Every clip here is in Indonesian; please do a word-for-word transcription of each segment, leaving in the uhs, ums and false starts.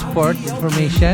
Sport Information.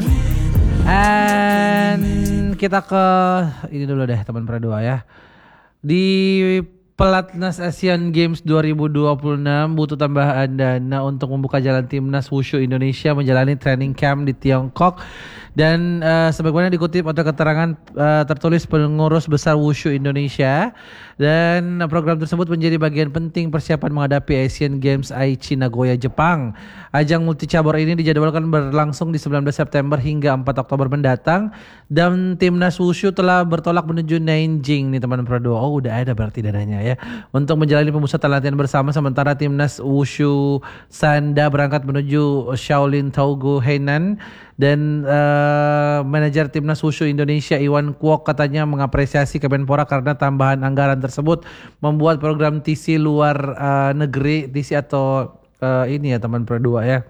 And kita ke ini dulu deh teman Pradua ya. Di Pelatnas Asian Games dua ribu dua puluh enam butuh tambahan dana untuk membuka jalan timnas wushu Indonesia menjalani training camp di Tiongkok. Dan uh, sebagaimana dikutip atau keterangan uh, tertulis pengurus besar wushu Indonesia, dan program tersebut menjadi bagian penting persiapan menghadapi Asian Games Aichi Nagoya Jepang. Ajang multicabur ini dijadwalkan berlangsung di sembilan belas September hingga empat Oktober mendatang, dan timnas wushu telah bertolak menuju Nanjing nih teman Pradua. Oh udah ada berarti dananya ya untuk menjalani pemusatan latihan bersama, sementara timnas wushu Sanda berangkat menuju Shaolin Togu Hainan. Dan uh, manajer timnas wushu Indonesia Iwan Kwok katanya mengapresiasi Kemenpora karena tambahan anggaran tersebut membuat program T C luar uh, negeri T C atau uh, ini ya teman Pradua ya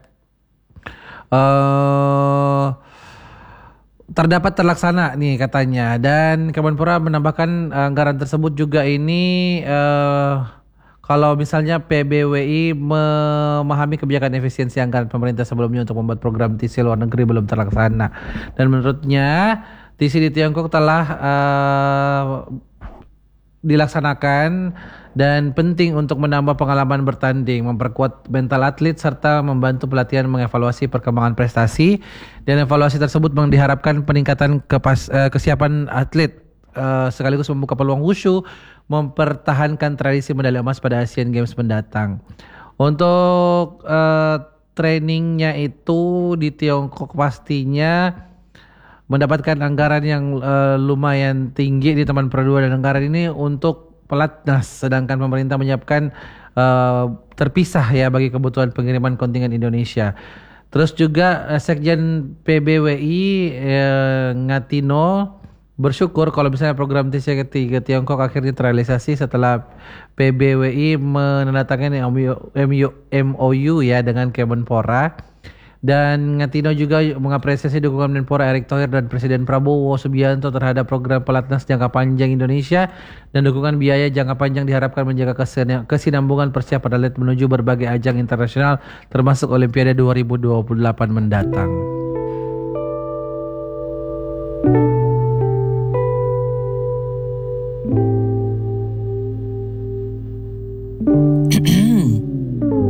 uh, terdapat terlaksana nih katanya. Dan Kemenpora menambahkan anggaran tersebut juga ini uh, kalau misalnya P B W I memahami kebijakan efisiensi anggaran pemerintah sebelumnya untuk membuat program T C luar negeri belum terlaksana. Dan menurutnya T C di Tiongkok telah uh, dilaksanakan dan penting untuk menambah pengalaman bertanding, memperkuat mental atlet serta membantu pelatihan mengevaluasi perkembangan prestasi. Dan evaluasi tersebut diharapkan peningkatan kepas, uh, kesiapan atlet uh, sekaligus membuka peluang wushu mempertahankan tradisi medali emas pada Asian Games mendatang. Untuk uh, trainingnya itu di Tiongkok pastinya mendapatkan anggaran yang uh, lumayan tinggi di teman Pradua, dan anggaran ini untuk pelatnas, sedangkan pemerintah menyiapkan uh, terpisah ya bagi kebutuhan pengiriman kontingen Indonesia. Terus juga uh, Sekjen P B W I uh, Ngatino bersyukur kalau misalnya program T C ketiga Tiongkok akhirnya terrealisasi setelah P B W I menandatangani M O U ya dengan Kemenpora. Dan Ngatino juga mengapresiasi dukungan Menpora Erick Thohir dan Presiden Prabowo Subianto terhadap program pelatnas jangka panjang Indonesia, dan dukungan biaya jangka panjang diharapkan menjaga kesinambungan persiapan atlet menuju berbagai ajang internasional termasuk Olimpiade dua ribu dua puluh delapan mendatang.